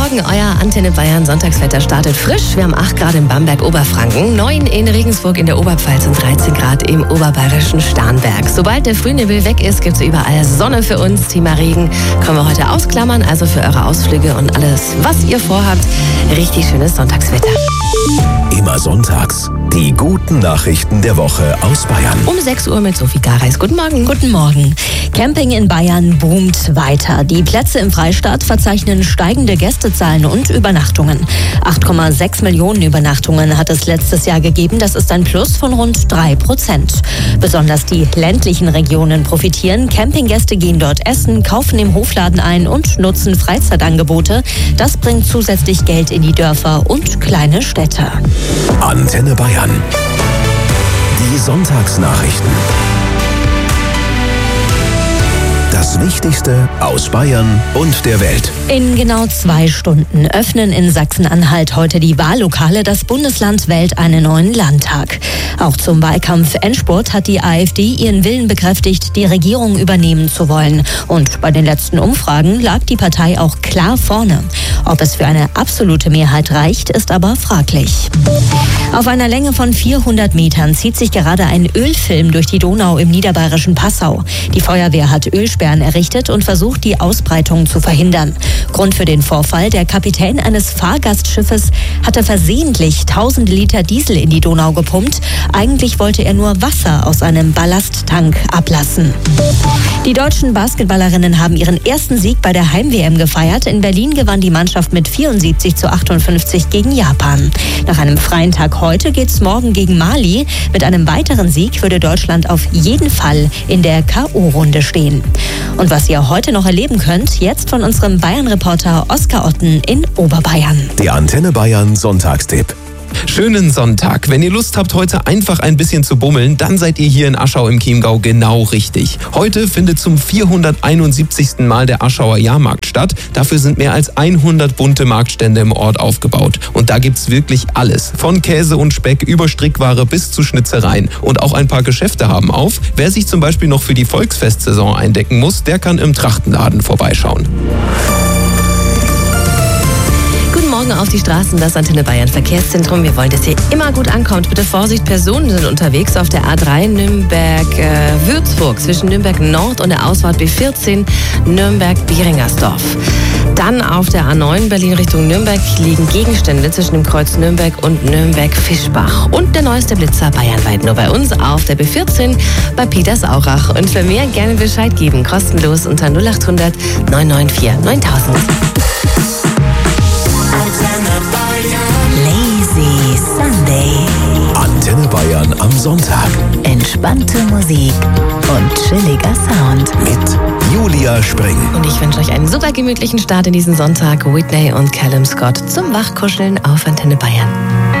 Morgen, euer Antenne Bayern Sonntagswetter startet frisch. Wir haben 8 Grad in Bamberg, Oberfranken, 9 in Regensburg in der Oberpfalz und 13 Grad im oberbayerischen Starnberg. Sobald der Frühnebel weg ist, gibt es überall Sonne für uns. Thema Regen können wir heute ausklammern, also für eure Ausflüge und alles, was ihr vorhabt. Richtig schönes Sonntagswetter. Immer sonntags die guten Nachrichten der Woche aus Bayern. Um 6 Uhr mit Sophie Gareis. Guten Morgen. Guten Morgen. Camping in Bayern boomt weiter. Die Plätze im Freistaat verzeichnen steigende Gästezahlen und Übernachtungen. 8,6 Millionen Übernachtungen hat es letztes Jahr gegeben. Das ist ein Plus von rund 3%. Besonders die ländlichen Regionen profitieren. Campinggäste gehen dort essen, kaufen im Hofladen ein und nutzen Freizeitangebote. Das bringt zusätzlich Geld in die Dörfer und kleine Städte. Antenne Bayern. Die Sonntagsnachrichten. Das Wichtigste aus Bayern und der Welt. In genau 2 Stunden öffnen in Sachsen-Anhalt heute die Wahllokale. Das Bundesland wählt einen neuen Landtag. Auch zum Wahlkampf-Endspurt hat die AfD ihren Willen bekräftigt, die Regierung übernehmen zu wollen. Und bei den letzten Umfragen lag die Partei auch klar vorne. Ob es für eine absolute Mehrheit reicht, ist aber fraglich. Auf einer Länge von 400 Metern zieht sich gerade ein Ölfilm durch die Donau im niederbayerischen Passau. Die Feuerwehr hat Ölsperren errichtet und versucht, die Ausbreitung zu verhindern. Grund für den Vorfall: der Kapitän eines Fahrgastschiffes hatte versehentlich tausende Liter Diesel in die Donau gepumpt. Eigentlich wollte er nur Wasser aus einem Ballasttank ablassen. Die deutschen Basketballerinnen haben ihren ersten Sieg bei der Heim-WM gefeiert. In Berlin gewann die Mannschaft mit 74:58 gegen Japan. Nach einem freien Tag heute geht's morgen gegen Mali. Mit einem weiteren Sieg würde Deutschland auf jeden Fall in der K.O.-Runde stehen. Und was ihr heute noch erleben könnt, jetzt von unserem Bayern-Reporter Oskar Otten in Oberbayern. Der Antenne Bayern Sonntagstipp. Schönen Sonntag. Wenn ihr Lust habt, heute einfach ein bisschen zu bummeln, dann seid ihr hier in Aschau im Chiemgau genau richtig. Heute findet zum 471. Mal der Aschauer Jahrmarkt statt. Dafür sind mehr als 100 bunte Marktstände im Ort aufgebaut. Und da gibt's wirklich alles. Von Käse und Speck über Strickware bis zu Schnitzereien. Und auch ein paar Geschäfte haben auf. Wer sich zum Beispiel noch für die Volksfestsaison eindecken muss, der kann im Trachtenladen vorbeischauen. Morgen auf die Straßen, das Antenne Bayern Verkehrszentrum. Wir wollen, dass ihr immer gut ankommt. Bitte Vorsicht, Personen sind unterwegs auf der A3 Nürnberg-Würzburg zwischen Nürnberg Nord und der Ausfahrt B14 Nürnberg-Bieringersdorf. Dann auf der A9 Berlin Richtung Nürnberg liegen Gegenstände zwischen dem Kreuz Nürnberg und Nürnberg-Fischbach. Und der neueste Blitzer bayernweit nur bei uns auf der B14 bei Petersaurach. Und für mehr gerne Bescheid geben, kostenlos unter 0800 994 9000. Lazy Sunday. Antenne Bayern am Sonntag. Entspannte Musik und chilliger Sound. Mit Julia Spring. Und ich wünsche euch einen super gemütlichen Start in diesen Sonntag. Whitney und Callum Scott zum Wachkuscheln auf Antenne Bayern.